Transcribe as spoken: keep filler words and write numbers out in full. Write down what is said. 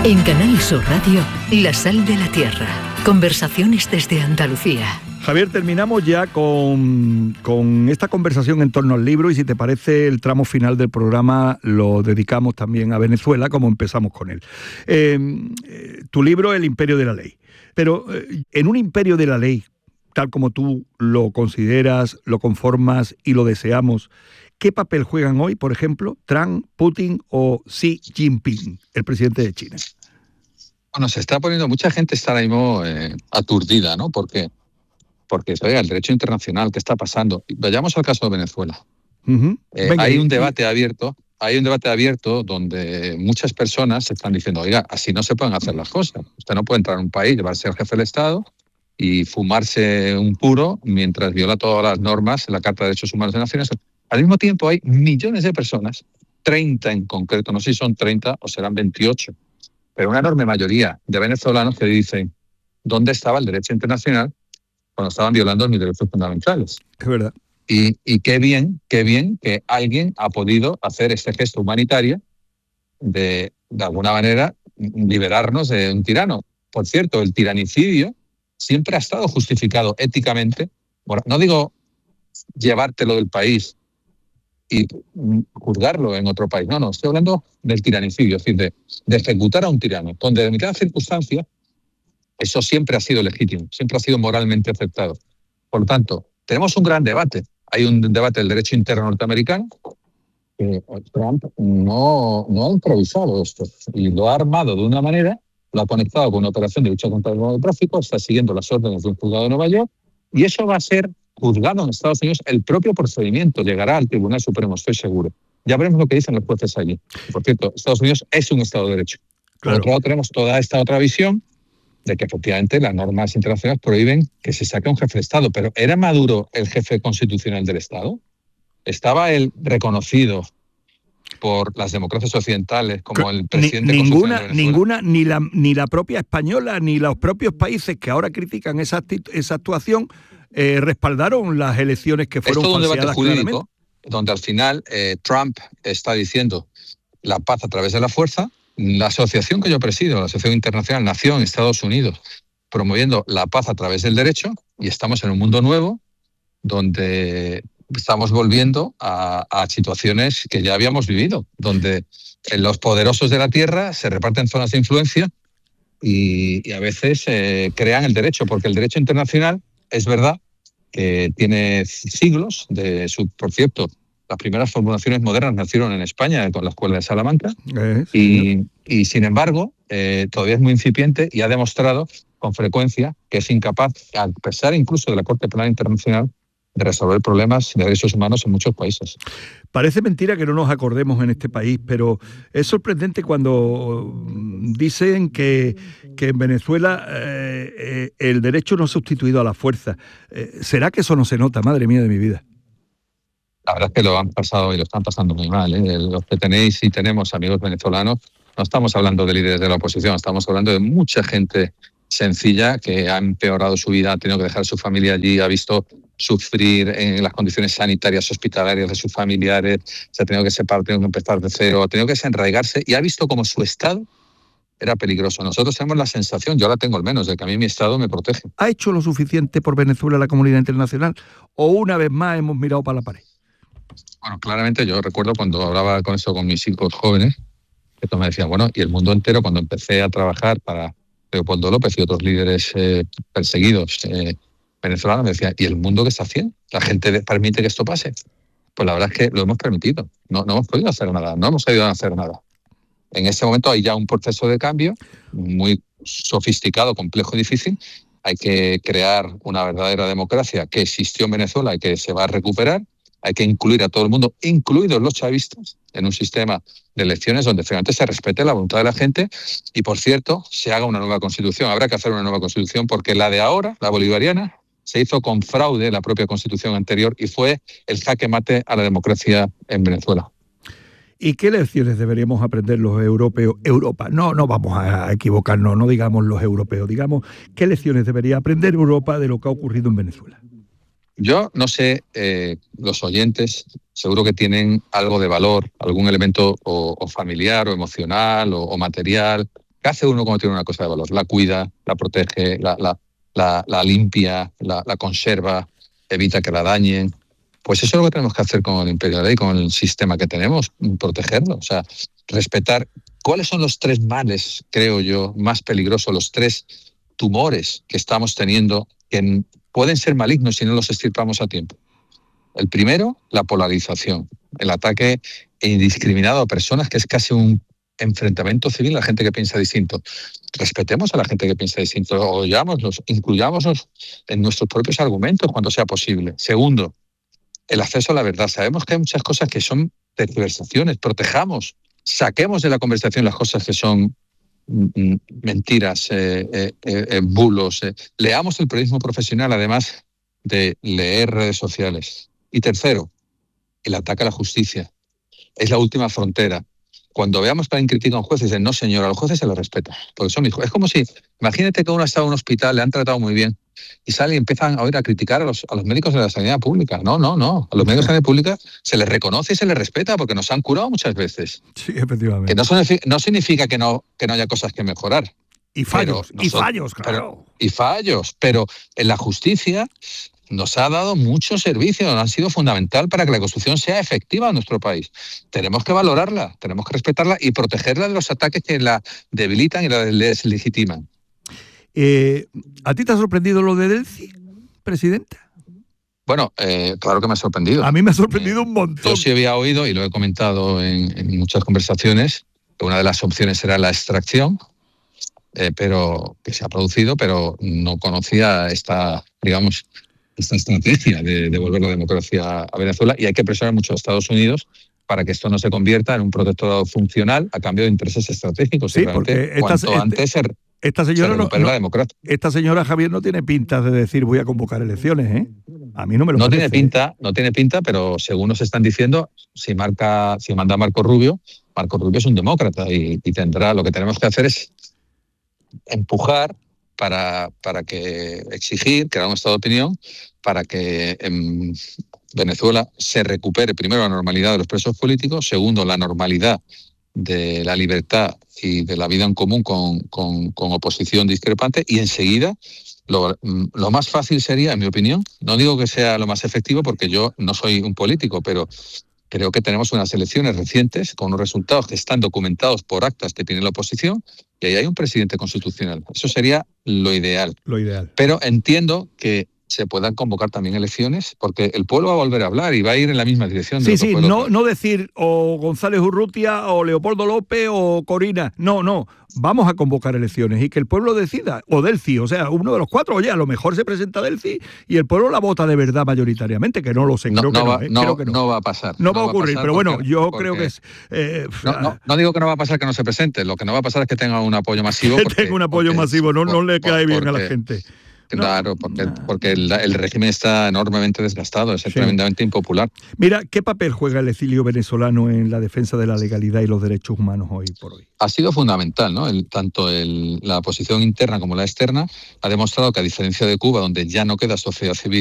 En Canal Sur Radio, La Sal de la Tierra. Conversaciones desde Andalucía. Javier, terminamos ya con, con esta conversación en torno al libro y si te parece el tramo final del programa lo dedicamos también a Venezuela, como empezamos con él. Eh, tu libro, El Imperio de la Ley. Pero eh, en un imperio de la ley, tal como tú lo consideras, lo conformas y lo deseamos, ¿qué papel juegan hoy, por ejemplo, Trump, Putin o Xi Jinping, el presidente de China? Bueno, se está poniendo, mucha gente está ahora mismo eh, aturdida, ¿no? Porque, porque oiga, el derecho internacional, ¿qué está pasando? Vayamos al caso de Venezuela. Uh-huh. Eh, Venga, hay un y, debate abierto, hay un debate abierto donde muchas personas están diciendo, oiga, así no se pueden hacer las cosas. Usted no puede entrar a un país, llevarse al jefe del Estado y fumarse un puro mientras viola todas las normas de la Carta de Derechos Humanos de Naciones Unidas. Al mismo tiempo hay millones de personas, treinta en concreto, no sé si son treinta o serán veintiocho, pero una enorme mayoría de venezolanos que dicen dónde estaba el derecho internacional cuando estaban violando mis derechos fundamentales. Es verdad. Y, y qué bien, qué bien que alguien ha podido hacer este gesto humanitario de, de alguna manera, liberarnos de un tirano. Por cierto, el tiranicidio siempre ha estado justificado éticamente. Bueno, no digo llevártelo del país y juzgarlo en otro país. No, no, estoy hablando del tiranicidio, es decir, de, de ejecutar a un tirano, donde en determinadas circunstancias eso siempre ha sido legítimo, siempre ha sido moralmente aceptado. Por lo tanto, tenemos un gran debate. Hay un debate del derecho interno norteamericano que Trump no, no ha improvisado esto y lo ha armado de una manera, lo ha conectado con una operación de lucha contra el narcotráfico, está siguiendo las órdenes de un juzgado de Nueva York y eso va a ser juzgado en Estados Unidos. El propio procedimiento llegará al Tribunal Supremo, estoy seguro. Ya veremos lo que dicen los jueces allí. Por cierto, Estados Unidos es un Estado de Derecho. Por Claro. otro lado, tenemos toda esta otra visión de que efectivamente las normas internacionales prohíben que se saque a un jefe de Estado. Pero ¿era Maduro el jefe constitucional del Estado? ¿Estaba él reconocido por las democracias occidentales como el presidente Ni, ninguna, constitucional de Venezuela? ninguna, ni la, ni la propia española, ni los propios países que ahora critican esa, actitud, esa actuación, eh, respaldaron las elecciones que fueron es todo un debate falseadas jurídico, claramente. donde al final eh, Trump está diciendo la paz a través de la fuerza. La asociación que yo presido, la Asociación Internacional, nació en Estados Unidos promoviendo la paz a través del derecho y estamos en un mundo nuevo donde estamos volviendo a, a situaciones que ya habíamos vivido, donde los poderosos de la tierra se reparten zonas de influencia y, y a veces eh, crean el derecho, porque el derecho internacional es verdad que tiene siglos de su, por cierto, las primeras formulaciones modernas nacieron en España con la Escuela de Salamanca Eh, sí, y, y, sin embargo, eh, todavía es muy incipiente y ha demostrado con frecuencia que es incapaz, a pesar incluso de la Corte Penal Internacional, de resolver problemas de derechos humanos en muchos países. Parece mentira que no nos acordemos en este país, pero es sorprendente cuando dicen que, que en Venezuela eh, eh, el derecho no ha sustituido a la fuerza. Eh, ¿Será que eso no se nota? Madre mía de mi vida. La verdad es que lo han pasado y lo están pasando muy mal, ¿eh? Los que tenéis y tenemos amigos venezolanos, no estamos hablando de líderes de la oposición, estamos hablando de mucha gente sencilla que ha empeorado su vida, ha tenido que dejar a su familia allí, ha visto sufrir en las condiciones sanitarias hospitalarias de sus familiares, se ha tenido que separar, ha tenido que empezar de cero, ha tenido que desenraigarse y ha visto como su estado era peligroso. Nosotros tenemos la sensación, yo la tengo al menos, de que a mí mi estado me protege. ¿Ha hecho lo suficiente por Venezuela la comunidad internacional o una vez más hemos mirado para la pared? Bueno, claramente yo recuerdo cuando hablaba con eso con mis hijos jóvenes, que todos me decían, bueno, y el mundo entero, cuando empecé a trabajar para Leopoldo López y otros líderes eh, perseguidos eh, venezolanos, me decían, ¿y el mundo qué está haciendo? ¿La gente permite que esto pase? Pues la verdad es que lo hemos permitido, no, no hemos podido hacer nada, no hemos ayudado a hacer nada. En este momento hay ya un proceso de cambio muy sofisticado, complejo y difícil. Hay que crear una verdadera democracia que existió en Venezuela y que se va a recuperar. Hay que incluir a todo el mundo, incluidos los chavistas, en un sistema de elecciones donde finalmente se respete la voluntad de la gente y, por cierto, se haga una nueva constitución. Habrá que hacer una nueva constitución porque la de ahora, la bolivariana, se hizo con fraude la propia constitución anterior y fue el jaque mate a la democracia en Venezuela. ¿Y qué lecciones deberíamos aprender los europeos? Europa, no, no vamos a equivocarnos, no digamos los europeos, digamos, ¿qué lecciones debería aprender Europa de lo que ha ocurrido en Venezuela? Yo no sé, eh, los oyentes seguro que tienen algo de valor, algún elemento o, o familiar o emocional o, o material ¿Qué hace uno cuando tiene una cosa de valor? La cuida, la protege, la, la, la, la limpia, la, la conserva, evita que la dañen. Pues eso es lo que tenemos que hacer con el Imperio de la Ley, con el sistema que tenemos, protegerlo. O sea, respetar. ¿Cuáles son los tres males, creo yo, más peligrosos, los tres tumores que estamos teniendo, que pueden ser malignos si no los extirpamos a tiempo? El primero, la polarización, el ataque indiscriminado a personas, que es casi un enfrentamiento civil a la gente que piensa distinto. Respetemos a la gente que piensa distinto, oyámoslos, incluyámoslos en nuestros propios argumentos cuando sea posible. Segundo, el acceso a la verdad. Sabemos que hay muchas cosas que son tergiversaciones, protejamos, saquemos de la conversación las cosas que son mm, mentiras, eh, eh, eh, bulos. Eh. Leamos el periodismo profesional, además de leer redes sociales. Y tercero, el ataque a la justicia. Es la última frontera. Cuando veamos que alguien critica a un juez, dicen, no señor, a los jueces se les respeta, porque son hijos. Es como si, imagínate que uno ha estado en un hospital, le han tratado muy bien, y sale y empiezan a oír a criticar a los, a los médicos de la sanidad pública. No, no, no. A los médicos de la sanidad pública se les reconoce y se les respeta porque nos han curado muchas veces. Sí, efectivamente. Que no, son, no significa que no, que no haya cosas que mejorar. Y fallos, nosotros, y fallos, claro. Pero, y fallos, pero en la justicia nos ha dado mucho servicio, han sido fundamental para que la Constitución sea efectiva en nuestro país. Tenemos que valorarla, tenemos que respetarla y protegerla de los ataques que la debilitan y la deslegitiman. Eh, ¿A ti te ha sorprendido lo de Delcy, presidenta? Bueno, eh, claro que me ha sorprendido. A mí me ha sorprendido eh, un montón. Yo sí había oído, y lo he comentado en, en muchas conversaciones, que una de las opciones era la extracción, eh, pero que se ha producido, pero no conocía esta, digamos, esta estrategia de devolver la democracia a Venezuela, y hay que presionar mucho a Estados Unidos para que esto no se convierta en un protectorado funcional a cambio de intereses estratégicos. Sí, porque esta, cuanto antes se, esta señora se no, la democracia. Esta señora, Javier, no tiene pinta de decir voy a convocar elecciones, ¿eh? A mí no me lo no parece. Tiene pinta, no tiene pinta, pero según nos están diciendo, si marca, si manda Marco Rubio, Marco Rubio es un demócrata y, y tendrá, lo que tenemos que hacer es empujar para, para que exigir, crear un estado de opinión, para que en Venezuela se recupere primero la normalidad de los presos políticos, segundo la normalidad de la libertad y de la vida en común con, con, con oposición discrepante, y enseguida lo, lo más fácil sería, en mi opinión, no digo que sea lo más efectivo porque yo no soy un político, pero creo que tenemos unas elecciones recientes con unos resultados que están documentados por actas que tiene la oposición, y ahí hay un presidente constitucional. Eso sería lo ideal. Lo ideal. Pero entiendo que se puedan convocar también elecciones, porque el pueblo va a volver a hablar y va a ir en la misma dirección. Sí, de sí, no, no decir o González Urrutia o Leopoldo López o Corina. No, no. Vamos a convocar elecciones y que el pueblo decida. O Delcy, o sea, uno de los cuatro. Oye, a lo mejor se presenta Delcy y el pueblo la vota de verdad mayoritariamente, que no lo sé. No, creo, no, que va, no, ¿eh? no, creo que no. no va a pasar. No, no va a ocurrir, pero bueno, porque, yo porque, creo que es... Eh, no, no, no digo que no va a pasar que no se presente. Lo que no va a pasar es que tenga un apoyo masivo. Que porque, tenga un apoyo porque, masivo, no, por, no le cae bien porque, a la gente. Claro, porque, porque el, el régimen está enormemente desgastado, es sí. tremendamente impopular. Mira, ¿qué papel juega el exilio venezolano en la defensa de la legalidad y los derechos humanos hoy por hoy? Ha sido fundamental, ¿no? El, tanto el, la posición interna como la externa ha demostrado que, a diferencia de Cuba, donde ya no queda sociedad civil